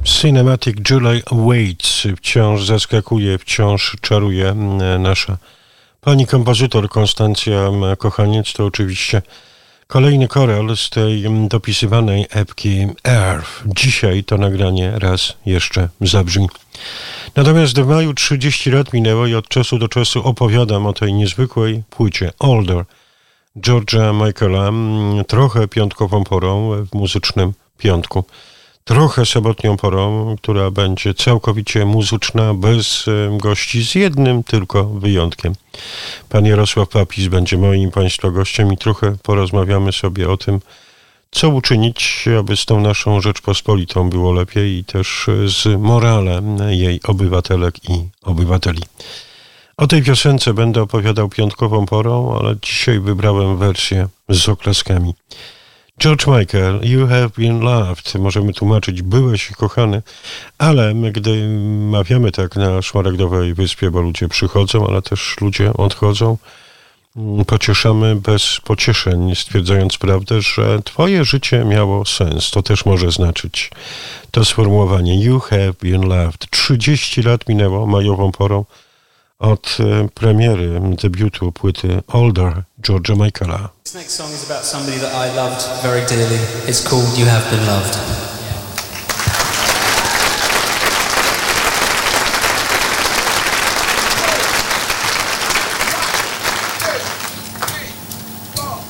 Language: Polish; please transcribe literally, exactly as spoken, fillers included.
Cinematic Julie Waits wciąż zaskakuje, wciąż czaruje nasza pani kompozytor Konstancja Kochaniec. To oczywiście kolejny choral z tej dopisywanej epki Earth. Dzisiaj to nagranie raz jeszcze zabrzmi. Natomiast w maju trzydzieści lat minęło i od czasu do czasu opowiadam o tej niezwykłej płycie Older George'a Michaela, trochę piątkową porą w muzycznym piątku. Trochę sobotnią porą, która będzie całkowicie muzyczna, bez gości, z jednym tylko wyjątkiem. Pan Jarosław Papis będzie moim Państwa gościem i trochę porozmawiamy sobie o tym, co uczynić, aby z tą naszą Rzeczpospolitą było lepiej i też z moralem jej obywatelek i obywateli. O tej piosence będę opowiadał piątkową porą, ale dzisiaj wybrałem wersję z oklaskami. George Michael, You Have Been Loved, możemy tłumaczyć, byłeś kochany, ale my, gdy mawiamy tak na Szmaragdowej Wyspie, bo ludzie przychodzą, ale też ludzie odchodzą, pocieszamy bez pocieszeń, stwierdzając prawdę, że twoje życie miało sens. To też może znaczyć to sformułowanie You Have Been Loved. trzydzieści lat minęło majową porą od premiery debiutu płyty Older George'a Michaela. This next song is about somebody that I loved very dearly. It's called You Have Been Loved.